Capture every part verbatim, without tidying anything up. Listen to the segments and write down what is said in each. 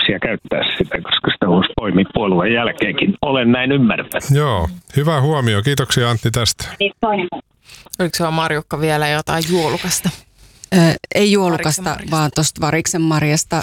mahdollisuuksia käyttää sitä, koska sitä voisi poimia puolueen jälkeenkin. Olen näin ymmärtänyt. Joo, hyvä huomio. Kiitoksia Antti tästä. Oliko se Marjukka vielä jotain juolukasta? Ö, ei juolukasta, vaan tuosta variksen marjasta.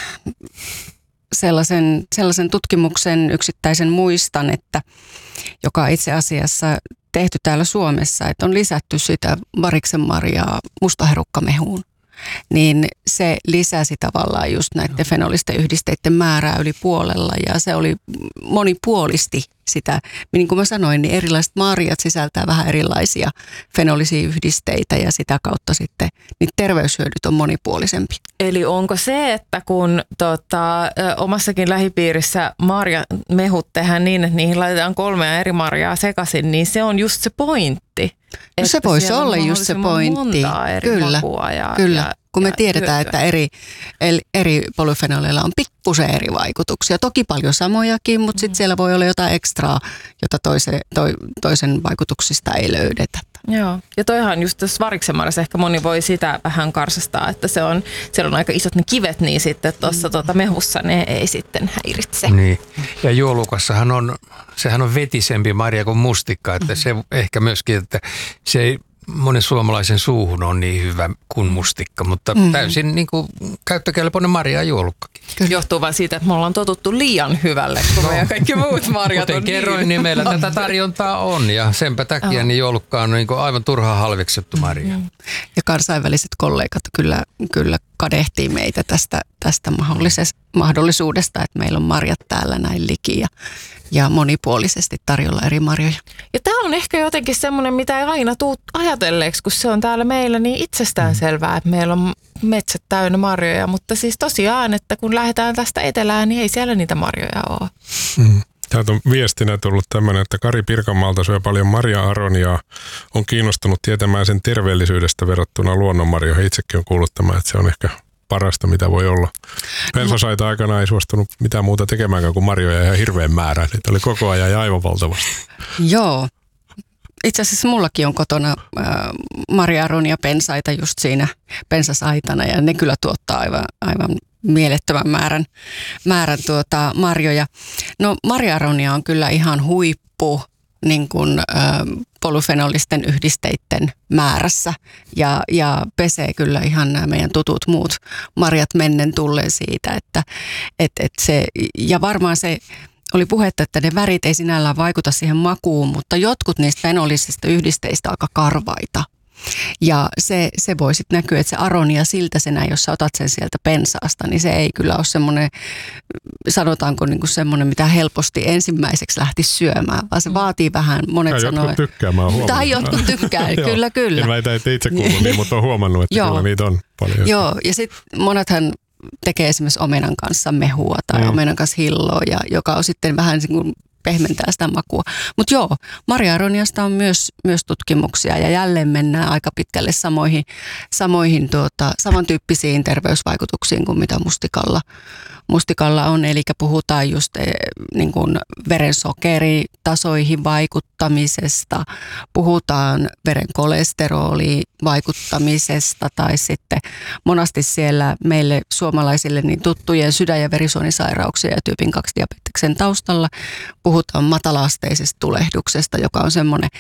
Sellaisen, sellaisen tutkimuksen yksittäisen muistan, että joka itse asiassa tehty täällä Suomessa, että on lisätty sitä variksen marjaa mustaherukkamehuun. Niin se lisäsi tavallaan just näiden fenolisten yhdisteiden määrää yli puolella ja se oli monipuolisti sitä. Niin kuin mä sanoin, niin erilaiset marjat sisältää vähän erilaisia fenolisia yhdisteitä ja sitä kautta sitten niin terveyshyödyt on monipuolisempi. Eli onko se, että kun tota, omassakin lähipiirissä marjamehut tehdään niin, että niihin laitetaan kolmea eri marjaa sekaisin, niin se on just se pointti? No se voisi olla just se pointti. Kyllä, ja, kyllä. Ja, kun me ja tiedetään, hyötyä. että eri, eri polyfenoleilla on pikkusen eri vaikutuksia. Toki paljon samojakin, mutta sitten siellä voi olla jotain ekstraa, jota toise, to, toisen vaikutuksista ei löydetä. Joo, ja toihan just tässä variksenmarjassa ehkä moni voi sitä vähän karsastaa, että se on, siellä on aika isot ne kivet, niin sitten tuossa tuota mehussa ne ei sitten häiritse. Niin, ja juolukassahan on, sehän on vetisempi marja kuin mustikka, että se ehkä myöskin, että se ei monen suomalaisen suuhun on niin hyvä kuin mustikka, mutta mm. täysin niin kuin käyttökelpoinen marja ja juolukkakin. Johtuu vain siitä, että me ollaan totuttu liian hyvälle, kun meidän kaikki muut marjat Kuten on kerroin, niin. niin meillä tätä tarjontaa on ja senpä takia niin juolukka on niin kuin aivan turhaan halveksettu marja. Mm. Ja kansainväliset kollegat kyllä, kyllä kadehtii meitä tästä, tästä mahdollisuudesta, että meillä on marjat täällä näin liki ja, ja monipuolisesti tarjolla eri marjoja. Ja tämä on ehkä jotenkin semmoinen, mitä ei aina tule ajatelleeksi, kun se on täällä meillä niin itsestään selvää, että meillä on metsät täynnä marjoja, mutta siis tosiaan, että kun lähdetään tästä etelään, niin ei siellä niitä marjoja ole. Mm. Täältä on viestinä tullut tämmöinen, että Kari Pirkanmaalta syö paljon marja-aroniaa, on kiinnostunut tietämään sen terveellisyydestä verrattuna luonnonmarjoihin. Itsekin on kuullut tämän, että se on ehkä parasta, mitä voi olla. Pensasaita aikana ei suostunut mitään muuta tekemäänkään kuin marjoja ihan hirveän määrä. Niitä oli koko ajan ja aivan valtavasti. Joo. Itse asiassa mullakin on kotona äh, marja-aronia pensaita just siinä pensasaitana ja ne kyllä tuottaa aivan, aivan mielettömän määrän, määrän tuota marjoja. No marja-aronia on kyllä ihan huippu niin kuin, äh, polyfenolisten yhdisteiden määrässä ja, ja pesee kyllä ihan nämä meidän tutut muut marjat mennen tulleen siitä, että et, et se, ja varmaan se oli puhetta, että ne värit ei sinällään vaikuta siihen makuun, mutta jotkut niistä fenolisista yhdisteistä on aika karvaita. Ja se, se voi sitten näkyä, että se aronia siltäisenä, jos sä otat sen sieltä pensaasta, niin se ei kyllä ole semmoinen, sanotaanko niin kuin semmoinen, mitä helposti ensimmäiseksi lähti syömään, vaan se vaatii vähän, monet ja sanoo. jotkut tykkää, mä oon huomannut. Tai jotkut tykkää, kyllä, kyllä. En väitä, että itse kuullut niin, mutta oon huomannut, että kyllä niitä on paljon. Joo, ja sitten monethan tekee esimerkiksi omenan kanssa mehua tai mm. omenan kanssa hilloa, ja, joka on sitten vähän niin kuin pehmentää sitä makua. Mutta joo, marja-aroniasta on myös, myös tutkimuksia ja jälleen mennään aika pitkälle samoihin, samoihin tuota, samantyyppisiin terveysvaikutuksiin kuin mitä mustikalla, mustikalla on. Eli puhutaan just eh, niin kuin verensokeritasoihin vaikuttamisesta, puhutaan veren kolesteroliin vaikuttamisesta tai sitten monasti siellä meille suomalaisille niin tuttujen sydän- ja verisuonisairauksia ja tyypin kaksi diabeteksen taustalla puhutaan matala-asteisesta tulehduksesta, joka on semmoinen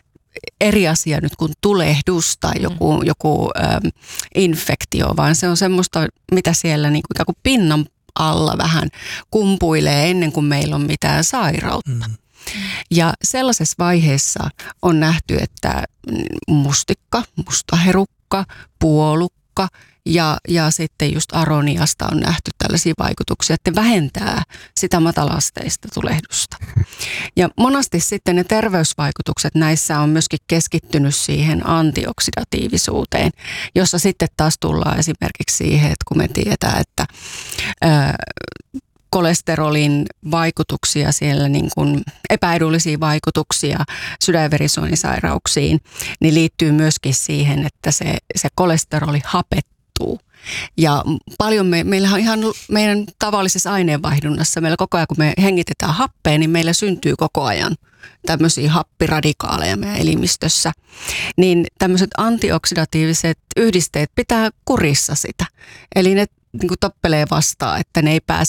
eri asia nyt kuin tulehdus tai joku, mm. joku ähm, infektio, vaan se on semmoista, mitä siellä niin kuin, kuin pinnan alla vähän kumpuilee ennen kuin meillä on mitään sairautta. Mm. Ja sellaisessa vaiheessa on nähty, että mustikka, mustaherukka, puolukka ja, ja sitten just aroniasta on nähty tällaisia vaikutuksia, että vähentää sitä matala-asteista tulehdusta. Ja monasti sitten ne terveysvaikutukset näissä on myöskin keskittynyt siihen antioksidatiivisuuteen, jossa sitten taas tullaan esimerkiksi siihen, että kun me tiedetään, että ää, kolesterolin vaikutuksia siellä, niin kuin epäedullisia vaikutuksia sydän- ja verisuonisairauksiin, niin liittyy myöskin siihen, että se, se kolesteroli hapettuu. Ja paljon me, meillähän on ihan meidän tavallisessa aineenvaihdunnassa, meillä koko ajan kun me hengitetään happea, niin meillä syntyy koko ajan tämmöisiä happiradikaaleja meidän elimistössä. Niin tämmöiset antioksidatiiviset yhdisteet pitää kurissa sitä. Eli ne niin kuin tappelee vastaan, että ne ei pääse